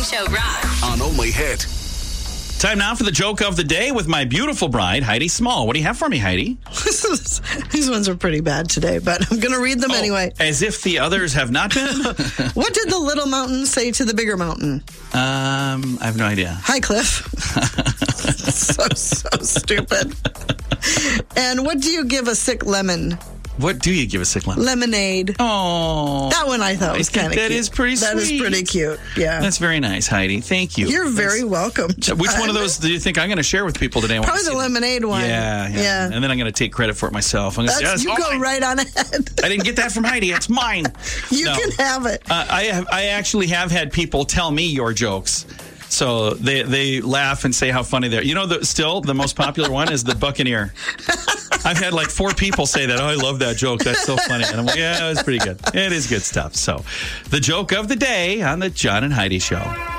Morning Show rocks. On Only Hit. Time now for the joke of the day with my beautiful bride, Heidi Small. What do you have for me, Heidi? These ones are pretty bad today, but I'm going to read them anyway. As if the others have not been? What did the little mountain say to the bigger mountain? I have no idea. Hi, Cliff. so stupid. And what do you give a sick lemon? What do you give a sick lemon? Lemonade. Oh. That one I thought was kind of cute. That is pretty sweet. That is pretty cute, yeah. That's very nice, Heidi. Thank you. You're very welcome. Which one of those do you think I'm going to share with people today? Probably the lemonade one. Yeah. And then I'm going to take credit for it myself. I'm going to say, you go right on ahead. I didn't get that from Heidi. It's mine. You can have it. I actually have had people tell me your jokes. So they laugh and say how funny they are. You know, still the most popular one is the Buccaneer. I've had like 4 people say that. Oh, I love that joke. That's so funny. And I'm like, yeah, it's pretty good. It is good stuff. So the joke of the day on the John and Heidi Show.